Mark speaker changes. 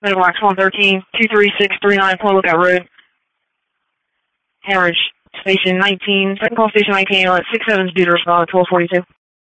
Speaker 1: Meadowlark 113, 23639 Point Lookout Road. Hemorrhage Station 19, second call Station 19, 67's due to respond at 1242.